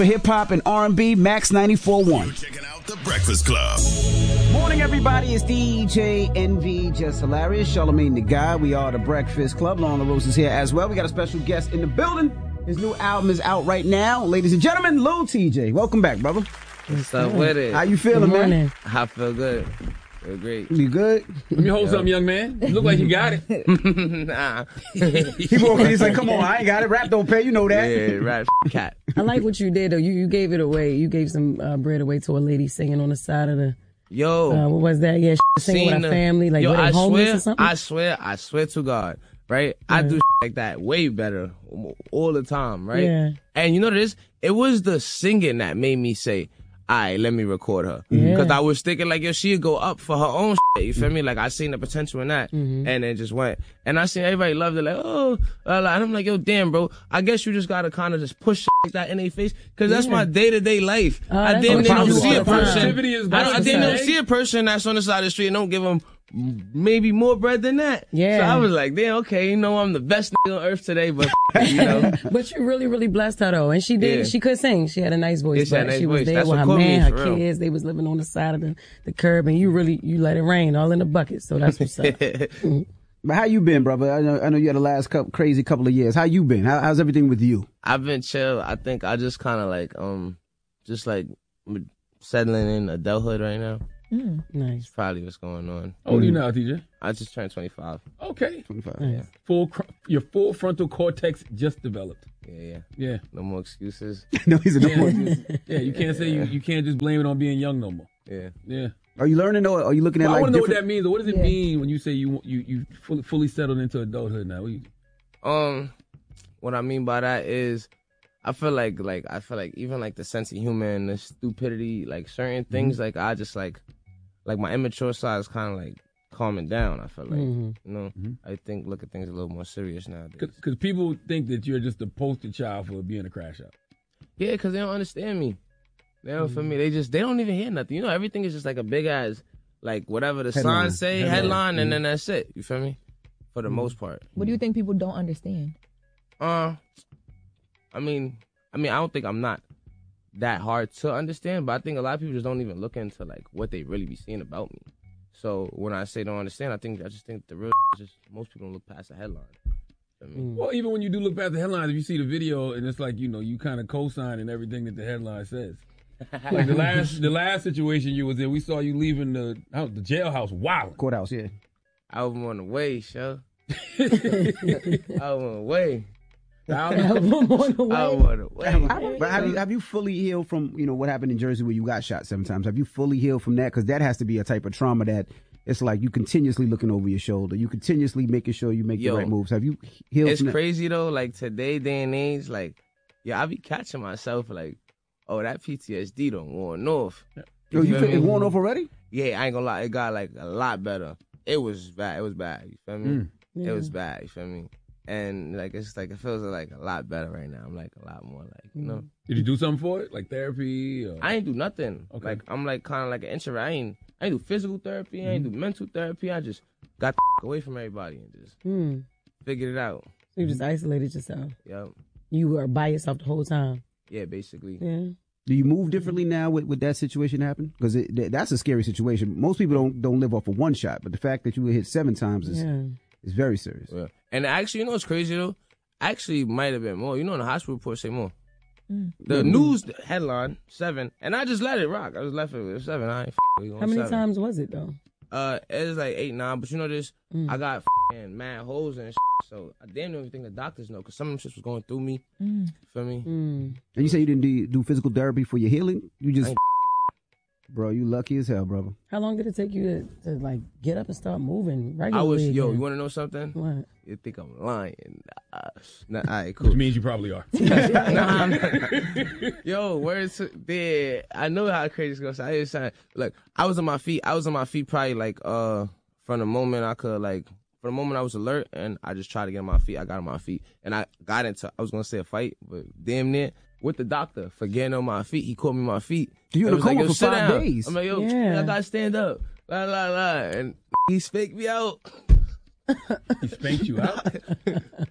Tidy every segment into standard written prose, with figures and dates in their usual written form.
Hip hop and R&B, Max 94.1. You're checking out The Breakfast Club. Morning, everybody. It's DJ Envy, just hilarious. Charlamagne the Guy. We are The Breakfast Club. Lauren LaRose is here as well. We got a special guest in the building. His new album is out right now. Ladies and gentlemen, Lil TJ. Welcome back, brother. What's up with it? How you feeling, man? I feel good. Feel great. You good? Let me hold something, young man. You look like you got it. Nah. He walked in, he's like, come on, I ain't got it. Rap don't pay, you know that. Yeah, rap cat. I like what you did, though. You gave it away. You gave some bread away to a lady singing on the side of the... Yo. What was that? Yeah, singing with her family. Like, yo, were they homeless or something? I swear to God, right? I do like that way better all the time, right? Yeah. And you know what it is? It was the singing that made me say, all right, let me record her. Yeah. Because I was thinking, like, yo, she'd go up for her own shit, you feel me? Like, I seen the potential in that, and it just went. And I seen everybody loved it, like, oh, and I'm like, yo, damn, bro, I guess you just got to kind of just push like that in their face, because that's my day-to-day life. I damn near don't see a person. I damn near don't see a person that's on the side of the street and don't give them maybe more bread than that. Yeah. So I was like, damn, okay, you know, I'm the best nigga on earth today, but, you know. But you really, really blessed her, though. And she did. Yeah. She could sing. She had a nice voice. Yeah, she had a but nice she was voice. there That's with what her caught me, man, her for real. kids. They was living on the side of the curb, and you let it rain all in the bucket. So that's what's up. But how you been, brother? I know you had the last crazy couple of years. How you been? How's everything with you? I've been chill. I think I just kind of like, just like settling in adulthood right now. Nice. That's probably what's going on. How old are you now, TJ? I just turned 25. Okay. 25. Yeah. Your full frontal cortex just developed. Yeah. No more excuses. No, he's a Yeah, you can't say you can't just blame it on being young no more. Yeah. Yeah. Are you learning or are you looking at Well, I like want to know what different... that means. What does it mean when you say you fully settled into adulthood now? What I mean by that is, I feel like even like the sense of humor and the stupidity, like certain things, like I just like my immature side is kind of like calming down. I feel like, you know, I look at things a little more serious nowadays. Because people think that you're just a poster child for being a crash out. Yeah, because they don't understand me. They don't feel me. They don't even hear nothing. You know, everything is just like a big ass, like whatever the signs say, headline, and then that's it. You feel me? For the most part. What do you think people don't understand? I mean, I don't think I'm not that hard to understand, but I think a lot of people just don't even look into like what they really be seeing about me. So when I say don't understand, I just think the real is just most people don't look past the headline. I mean, Well, even when you do look past the headlines, if you see the video and it's like, you know, you kind of co-signing everything that the headline says. Like the last situation you was in, we saw you leaving the jailhouse. Wow. Courthouse, yeah. I was on the way, show. I was on the way. But have you fully healed from, you know, what happened in Jersey where you got shot 7 times? Have you fully healed from that? Because that has to be a type of trauma that it's like you continuously looking over your shoulder. You continuously making sure you make the right moves. Have you healed It's from that? crazy, though. Like, today, day and age, like, I be catching myself, like, oh, that PTSD done worn off. Yo, it worn off already? Yeah, I ain't gonna lie. It got, like, a lot better. It was bad. It was bad. You feel me? It was bad. You feel me? And, like, it's like, it feels like a lot better right now. I'm, like, a lot more, like, you know. Did you do something for it? Like therapy? Or... I ain't do nothing. Okay. Like, I'm, like, kind of like an introvert. I ain't do physical therapy. I ain't do mental therapy. I just got the away from everybody and just figured it out. You just isolated yourself. Yep. You were by yourself the whole time. Yeah, basically. Yeah. Do you move differently now with that situation happen? Because that's a scary situation. Most people don't live off of one shot, but the fact that you were hit 7 times is very serious. Yeah. And actually, you know what's crazy, though? Actually, might have been more. You know, in the hospital report say more. The news headline, 7, and I just let it rock. I just left it with 7. I ain't How many times was it, though? It was like 8, 9, but you know this? I got mad holes and so I damn near everything the doctors know, because some of them shit was going through me. You feel me? And you say you didn't do physical therapy for your healing? You just... Bro, you lucky as hell, brother. How long did it take you to like get up and start moving regularly? You want to know something? What? You think I'm lying? Nah, all right, cool. Which means you probably are. Nah, yo, where's there? I know how crazy it's gonna sound. I just sound, look, I was on my feet probably like from the moment from the moment I was alert and I just tried to get on my feet. I got on my feet and I got into, I was gonna say a fight, but damn near with the doctor for getting on my feet. He caught me on my feet. You in a coma for 5 days. I'm like, yo, I gotta stand up. La la la, and he spanked me out. He spanked you out?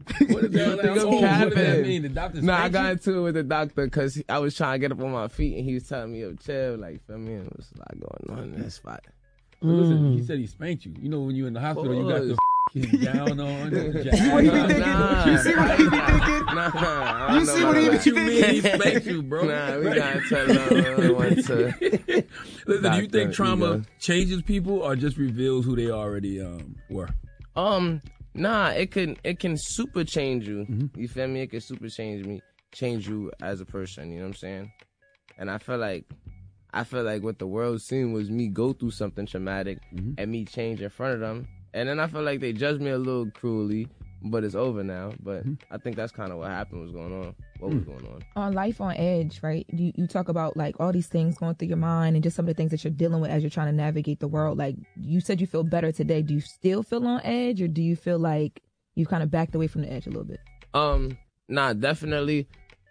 What is that? Think I'm What does that capping. mean? The doctor Nah, I spanked got you? into it with the doctor because I was trying to get up on my feet and he was telling me, yo, chill, like, feel me? And there was a lot going on in that spot. But listen, he said he spanked you. You know when you're in the hospital, you got the f***ing down on. You what he be thinking? You see what he be thinking? Nah, You see what he be What you thinking? mean he spanked you, bro? Nah, we gotta tell one to. Listen, do you think Doctor, trauma ego. changes people or just reveals who they already were? Nah, it can super change you. You feel me? It can super change you as a person. You know what I'm saying? And I feel like what the world seen was me go through something traumatic and me change in front of them. And then I feel like they judged me a little cruelly, but it's over now. But I think that's kind of what happened was going on. What was going on? On Life on Edge, right? You talk about like all these things going through your mind and just some of the things that you're dealing with as you're trying to navigate the world. Like you said, you feel better today. Do you still feel on edge, or do you feel like you kind of backed away from the edge a little bit? Nah, definitely.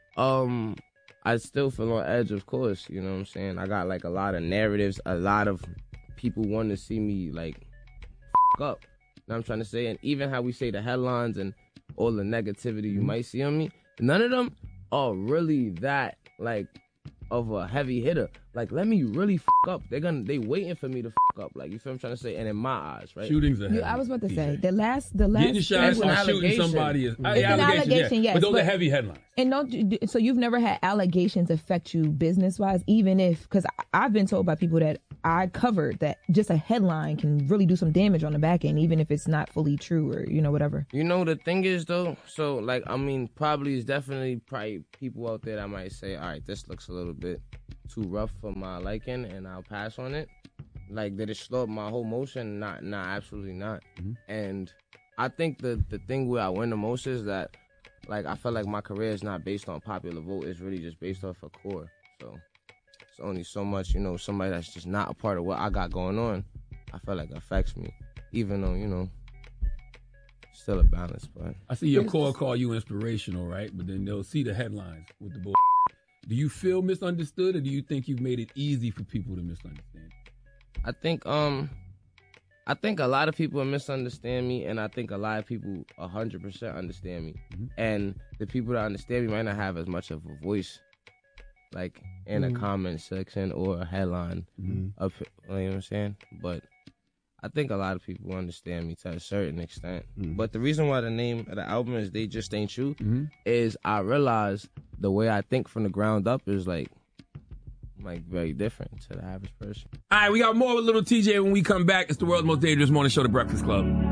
I still feel on edge, of course. You know what I'm saying? I got like a lot of narratives, a lot of people want to see me like up. You know what I'm trying to say? And even how we say the headlines and all the negativity you might see on me, none of them are really that like of a heavy hitter. Like, let me really up. They waiting for me to up. Like, you feel what I'm trying to say? And in my eyes, right? Shootings are heavy. I was about to say DJ. the last Getting shot It's an or shooting allegation. somebody is an allegation, yes, but those but- are heavy headlines. And so you've never had allegations affect you business wise, even if, because I've been told by people that I covered that just a headline can really do some damage on the back end, even if it's not fully true or whatever. You know, the thing is though, so like, I mean, probably people out there that might say, all right, this looks a little bit too rough for my liking and I'll pass on it. Like, did it slow up my whole motion? Nah, absolutely not. And I think the thing where I win the most is that, like, I feel like my career is not based on popular vote. It's really just based off a core. So it's only so much, somebody that's just not a part of what I got going on, I feel like affects me. Even though, still a balance. But I see your core call you inspirational, right? But then they'll see the headlines with the bull. Do you feel misunderstood, or do you think you've made it easy for people to misunderstand? I think a lot of people misunderstand me, and I think a lot of people 100% understand me. And the people that understand me might not have as much of a voice, like in a comment section or a headline. Up, you know what I'm saying? But I think a lot of people understand me to a certain extent. But the reason why the name of the album is They Just Ain't You is I realize the way I think from the ground up is like very different to the average person. All right, we got more with Little TJ when we come back. It's the world's most dangerous morning show, The Breakfast Club.